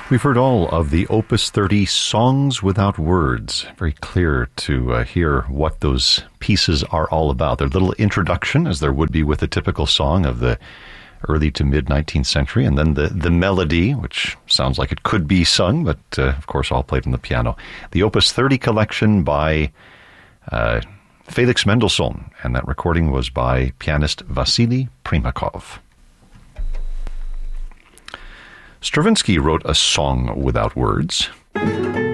We've heard all of the Opus 30 Songs Without Words. Very clear to hear what those pieces are all about. Their little introduction, as there would be with a typical song of the early to mid-19th century, and then the melody, which sounds like it could be sung, but of course all played on the piano. The Opus 30 collection by Felix Mendelssohn, and that recording was by pianist Vasily Primakov. Stravinsky wrote a song without words.